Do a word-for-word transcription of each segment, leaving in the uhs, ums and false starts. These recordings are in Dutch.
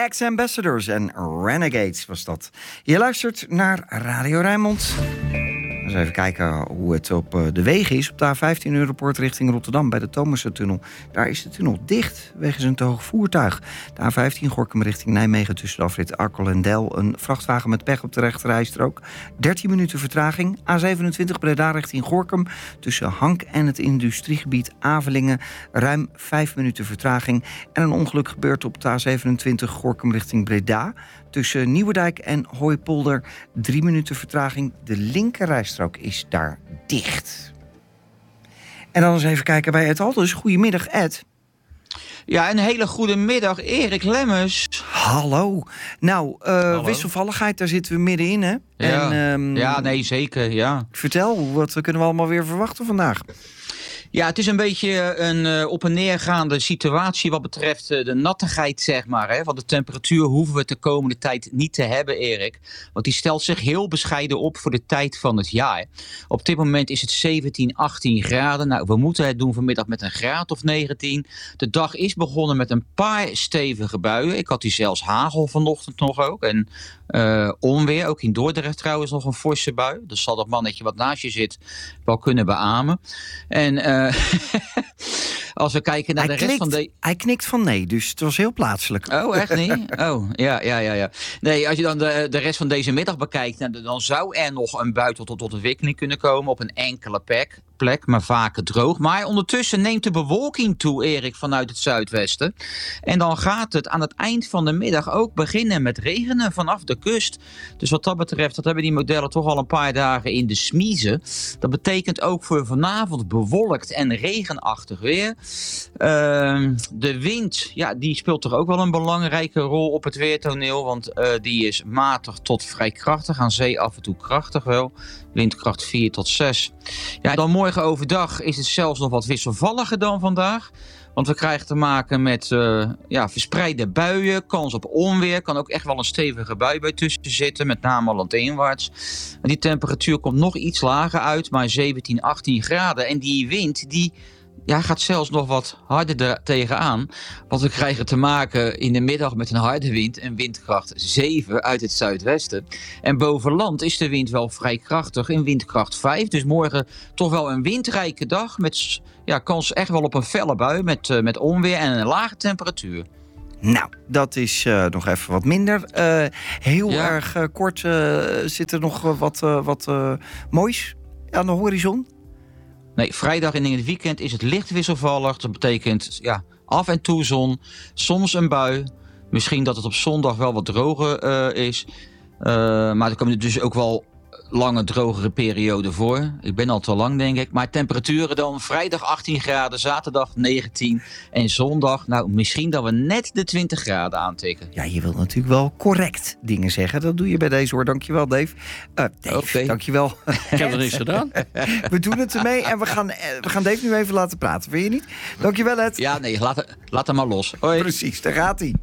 Rags Ambassadors en Renegades was dat. Je luistert naar Radio Rijnmond. Eens even kijken hoe het op de wegen is. Op de A vijftien Europoort richting Rotterdam bij de Thomassentunnel. Daar is de tunnel dicht wegens een te hoog voertuig. De A vijftien Gorinchem richting Nijmegen tussen de afrit Arkel en Del. Een vrachtwagen met pech op de rechterrijstrook. dertien minuten vertraging. A zevenentwintig Breda richting Gorinchem tussen Hank en het industriegebied Avelingen. Ruim vijf minuten vertraging. En een ongeluk gebeurt op de A zevenentwintig Gorinchem richting Breda. Tussen Nieuwedijk en Hooipolder drie minuten vertraging. De linkerrijstrook is daar dicht. En dan eens even kijken bij Ed Alders. Goedemiddag, Ed. Ja, een hele goede middag, Erik Lemmers. Hallo. Nou, uh, Hallo. Wisselvalligheid, daar zitten we middenin, hè? Ja, en, um, ja nee, zeker, ja. Vertel, wat kunnen we allemaal weer verwachten vandaag? Ja, het is een beetje een uh, op- en neergaande situatie wat betreft uh, de nattigheid, zeg maar. Hè. Want de temperatuur hoeven we de komende tijd niet te hebben, Erik. Want die stelt zich heel bescheiden op voor de tijd van het jaar. Op dit moment is het zeventien, achttien graden. Nou, we moeten het doen vanmiddag met een graad of negentien. De dag is begonnen met een paar stevige buien. Ik had die zelfs hagel vanochtend nog ook. En uh, onweer, ook in Dordrecht trouwens nog een forse bui. Dus zal dat mannetje wat naast je zit wel kunnen beamen. En uh, als we kijken naar hij de rest knikt, van de... Hij knikt van nee, dus het was heel plaatselijk. Oh, echt niet? Oh, ja, ja, ja, ja. Nee, als je dan de, de rest van deze middag bekijkt, nou, dan zou er nog een bui tot, tot ontwikkeling kunnen komen op een enkele plek, plek, maar vaker droog. Maar ondertussen neemt de bewolking toe, Erik, vanuit het zuidwesten. En dan gaat het aan het eind van de middag ook beginnen met regenen vanaf de kust. Dus wat dat betreft, dat hebben die modellen toch al een paar dagen in de smiezen. Dat betekent ook voor vanavond bewolkt en regenachtig weer. Uh, de wind, ja, die speelt toch ook wel een belangrijke rol op het weertoneel. Want uh, die is matig tot vrij krachtig. Aan zee af en toe krachtig wel. Windkracht vier tot zes. Ja, dan morgen overdag is het zelfs nog wat wisselvalliger dan vandaag. Want we krijgen te maken met uh, ja, verspreide buien, kans op onweer. Kan ook echt wel een stevige bui bij tussen zitten, met name landinwaarts. En die temperatuur komt nog iets lager uit, maar zeventien, achttien graden. En die wind, die ja, gaat zelfs nog wat harder er tegenaan. Want we krijgen te maken in de middag met een harde wind en windkracht zeven uit het zuidwesten. En boven land is de wind wel vrij krachtig in windkracht vijf. Dus morgen toch wel een windrijke dag met ja, kans echt wel op een felle bui met, uh, met onweer en een lage temperatuur. Nou, dat is uh, nog even wat minder. Uh, heel ja. erg uh, kort uh, zit er nog uh, wat, uh, wat uh, moois aan de horizon. Nee, vrijdag en in het weekend is het licht wisselvallig. Dat betekent ja, af en toe zon, soms een bui. Misschien dat het op zondag wel wat droger uh, is. Uh, maar er komen dus ook wel lange drogere perioden voor. Ik ben al te lang, denk ik. Maar temperaturen dan vrijdag achttien graden, zaterdag negentien en zondag, nou, misschien dat we net de twintig graden aantikken. Ja, je wilt natuurlijk wel correct dingen zeggen. Dat doe je bij deze hoor. Dankjewel, Dave. Uh, Dave, okay. dankjewel. Ik heb er niks gedaan. We doen het ermee en we gaan, we gaan Dave nu even laten praten. Vind je niet? Dankjewel, Ed. Ja, nee, laat, laat hem maar los. Hoi. Precies, daar gaat hij.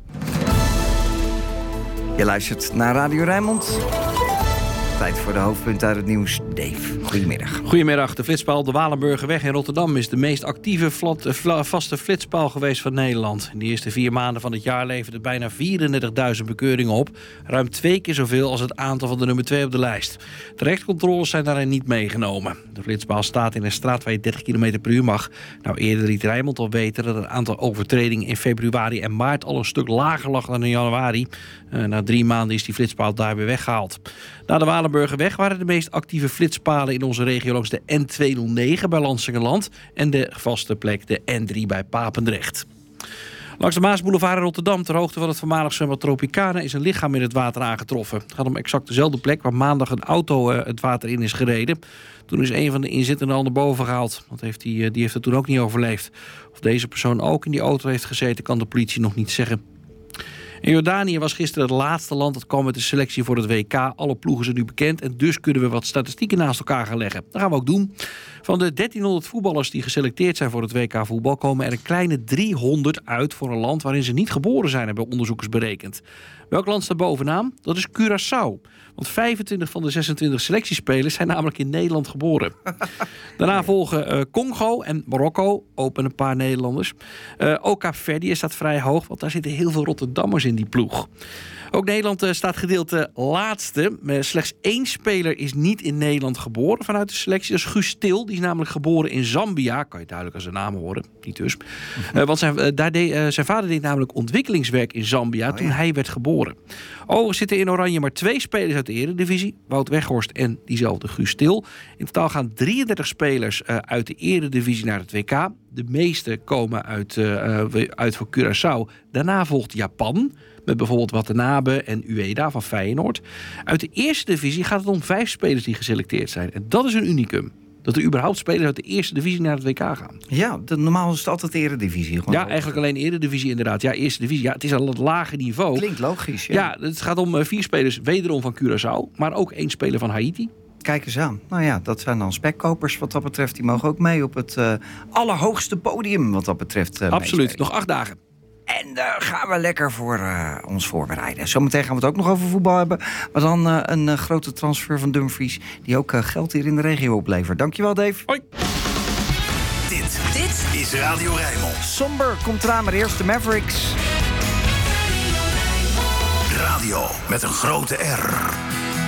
Je luistert naar Radio Rijnmond. Tijd voor de hoofdpunten uit het nieuws. Dave, goedemiddag. Goedemiddag. De flitspaal de Walenburgerweg in Rotterdam is de meest actieve flat, fla, vaste flitspaal geweest van Nederland. In de eerste vier maanden van het jaar leverde bijna vierendertigduizend bekeuringen op. Ruim twee keer zoveel als het aantal van de nummer twee op de lijst. De rechtscontroles zijn daarin niet meegenomen. De flitspaal staat in een straat waar je dertig kilometer per uur mag. Nou, eerder liet Rijnmond al weten dat het aantal overtredingen in februari en maart al een stuk lager lag dan in januari. Uh, na drie maanden is die flitspaal daar weer weggehaald. Na de Walenburgerweg waren de meest actieve flitspalen in onze regio langs de N tweehonderdnegen bij Lansingerland en de vaste plek de N drie bij Papendrecht. Langs de Maasboulevard in Rotterdam, ter hoogte van het voormalig zwembad Tropicana, is een lichaam in het water aangetroffen. Het gaat om exact dezelfde plek waar maandag een auto uh, het water in is gereden. Toen is een van de inzittenden al naar boven gehaald. Dat heeft die, uh, die heeft het toen ook niet overleefd. Of deze persoon ook in die auto heeft gezeten, kan de politie nog niet zeggen. In Jordanië was gisteren het laatste land dat kwam met de selectie voor het W K. Alle ploegen zijn nu bekend en dus kunnen we wat statistieken naast elkaar gaan leggen. Dat gaan we ook doen. Van de dertienhonderd voetballers die geselecteerd zijn voor het W K voetbal komen er een kleine driehonderd uit voor een land waarin ze niet geboren zijn, hebben onderzoekers berekend. Welk land staat bovenaan? Dat is Curaçao. Want vijfentwintig van de zesentwintig selectiespelers zijn namelijk in Nederland geboren. Daarna volgen uh, Congo en Marokko, ook met een paar Nederlanders. Uh, ook Kaapverdië staat vrij hoog, want daar zitten heel veel Rotterdammers in in die ploeg. Ook Nederland uh, staat gedeeld uh, laatste. Uh, slechts één speler is niet in Nederland geboren vanuit de selectie. Dat is Guus Til. Die is namelijk geboren in Zambia. Kan je duidelijk aan zijn naam horen. Niet dus. Uh, want zijn, uh, daar deed, uh, zijn vader deed namelijk ontwikkelingswerk in Zambia oh, toen ja. hij werd geboren. Overigens zitten in Oranje maar twee spelers uit de Eredivisie. Wout Weghorst en diezelfde Guus Til. In totaal gaan drieëndertig spelers uh, uit de Eredivisie naar het W K. De meeste komen uit, uh, uit voor Curaçao. Daarna volgt Japan. Met bijvoorbeeld Watanabe en Ueda van Feyenoord. Uit de eerste divisie gaat het om vijf spelers die geselecteerd zijn. En dat is een unicum. Dat er überhaupt spelers uit de eerste divisie naar het W K gaan. Ja, de, normaal is het altijd de Eredivisie. Ja, ook. Eigenlijk alleen de Eredivisie inderdaad. Ja, eerste divisie. Ja, het is een wat lager niveau. Klinkt logisch, ja. Ja, het gaat om vier spelers wederom van Curaçao. Maar ook één speler van Haiti. Kijk eens aan. Nou ja, dat zijn dan spekkopers wat dat betreft. Die mogen ook mee op het uh, allerhoogste podium wat dat betreft. Uh, Absoluut, meespelen. Nog acht dagen. En daar uh, gaan we lekker voor uh, ons voorbereiden. Zometeen gaan we het ook nog over voetbal hebben. Maar dan uh, een uh, grote transfer van Dumfries... die ook uh, geld hier in de regio oplevert. Dankjewel, Dave. Hoi. Dit, dit is Radio Rijnmond. Somber komt eraan, maar eerst de Mavericks. Radio met een grote R.